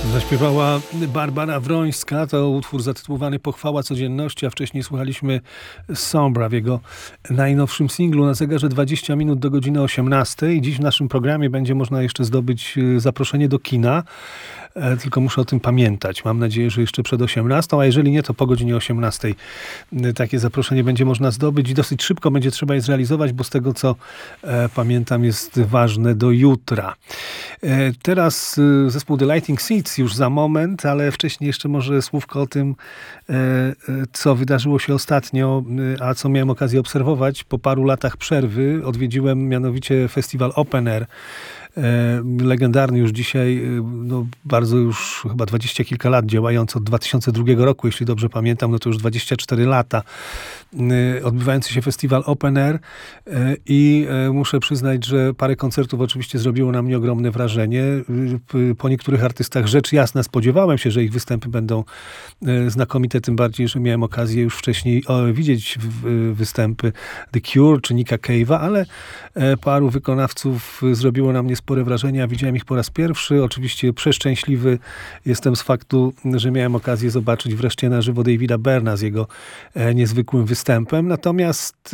Zaśpiewała Barbara Wrońska, to utwór zatytułowany Pochwała codzienności, a wcześniej słuchaliśmy Sombra w jego najnowszym singlu. Na zegarze 20 minut do godziny 18. Dziś w naszym programie będzie można jeszcze zdobyć zaproszenie do kina. Tylko muszę o tym pamiętać. Mam nadzieję, że jeszcze przed 18, a jeżeli nie, to po godzinie 18 takie zaproszenie będzie można zdobyć i dosyć szybko będzie trzeba je zrealizować, bo z tego, co pamiętam, jest ważne do jutra. Teraz zespół The Lightning Seeds już za moment, ale wcześniej jeszcze może słówko o tym, co wydarzyło się ostatnio, a co miałem okazję obserwować po paru latach przerwy. Odwiedziłem mianowicie festiwal Open Air, legendarny już dzisiaj, no bardzo już chyba 20 kilka lat działający, od 2002 roku, jeśli dobrze pamiętam, no to już 24 lata odbywający się festiwal Open Air i muszę przyznać, że parę koncertów oczywiście zrobiło na mnie ogromne wrażenie. Po niektórych artystach rzecz jasna spodziewałem się, że ich występy będą znakomite, tym bardziej, że miałem okazję już wcześniej widzieć występy The Cure czy Nicka Cave'a, ale paru wykonawców zrobiło na mnie spore wrażenie, a widziałem ich po raz pierwszy. Oczywiście przeszczęśliwy jestem z faktu, że miałem okazję zobaczyć wreszcie na żywo Davida Byrna z jego niezwykłym występem. Natomiast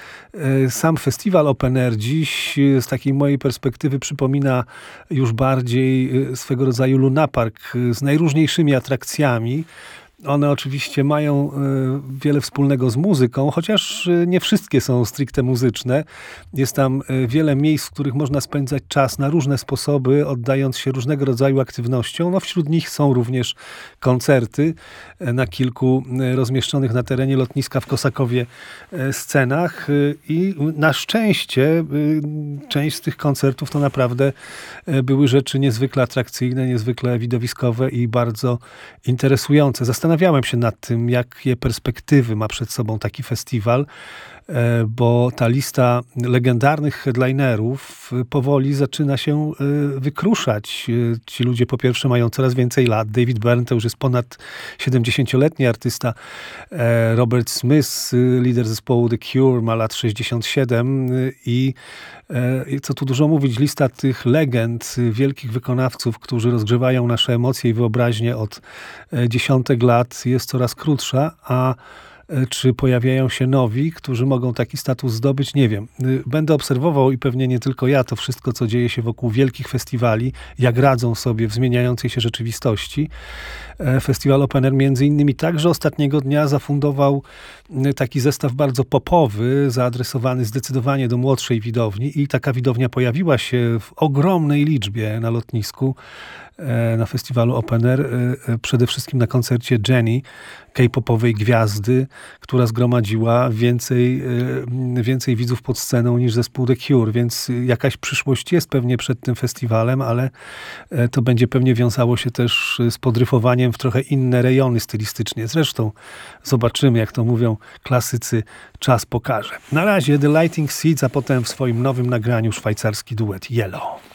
sam festiwal Open Air dziś z takiej mojej perspektywy przypomina już bardziej swego rodzaju lunapark z najróżniejszymi atrakcjami. One oczywiście mają wiele wspólnego z muzyką, chociaż nie wszystkie są stricte muzyczne. Jest tam wiele miejsc, w których można spędzać czas na różne sposoby, oddając się różnego rodzaju aktywnościom. No, wśród nich są również koncerty na kilku rozmieszczonych na terenie lotniska w Kosakowie scenach i na szczęście część z tych koncertów to naprawdę były rzeczy niezwykle atrakcyjne, niezwykle widowiskowe i bardzo interesujące. Zastanawiałem się nad tym, jakie perspektywy ma przed sobą taki festiwal, bo ta lista legendarnych headlinerów powoli zaczyna się wykruszać. Ci ludzie po pierwsze mają coraz więcej lat. David Byrne to już jest ponad 70-letni artysta. Robert Smith, lider zespołu The Cure, ma lat 67 i co tu dużo mówić, lista tych legend, wielkich wykonawców, którzy rozgrzewają nasze emocje i wyobraźnię od dziesiątek lat, jest coraz krótsza, a czy pojawiają się nowi, którzy mogą taki status zdobyć? Nie wiem. Będę obserwował i pewnie nie tylko ja, to wszystko, co dzieje się wokół wielkich festiwali, jak radzą sobie w zmieniającej się rzeczywistości. Festiwal Open Air między innymi także ostatniego dnia zafundował taki zestaw bardzo popowy, zaadresowany zdecydowanie do młodszej widowni i taka widownia pojawiła się w ogromnej liczbie na lotnisku, na festiwalu Open Air, przede wszystkim na koncercie Jenny, K-popowej gwiazdy, która zgromadziła więcej widzów pod sceną niż zespół The Cure, więc jakaś przyszłość jest pewnie przed tym festiwalem, ale to będzie pewnie wiązało się też z podryfowaniem w trochę inne rejony stylistycznie. Zresztą zobaczymy, jak to mówią klasycy, czas pokaże. Na razie The Lightning Seeds, a potem w swoim nowym nagraniu szwajcarski duet Yellow.